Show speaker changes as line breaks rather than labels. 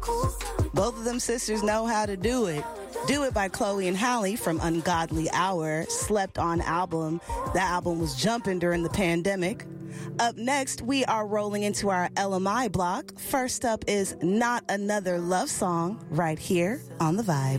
Both of them sisters know how to do it. Do It by Chloe and Halle from Ungodly Hour, Slept On album. That album was jumping during the pandemic. Up next, we are rolling into our LMI block. First up is Not Another Love Song right here on The Vibe.